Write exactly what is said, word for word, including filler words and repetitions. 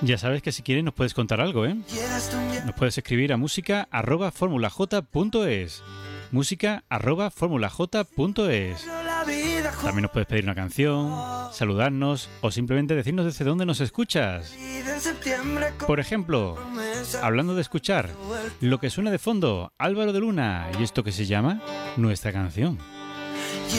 Ya sabes que si quieres nos puedes contar algo, ¿eh? Nos puedes escribir a música arroba formulaj punto es. Música arroba formulaj punto es. También nos puedes pedir una canción, saludarnos o simplemente decirnos desde dónde nos escuchas. Por ejemplo, hablando de escuchar, lo que suena de fondo, Álvaro de Luna, y esto que se llama Nuestra Canción.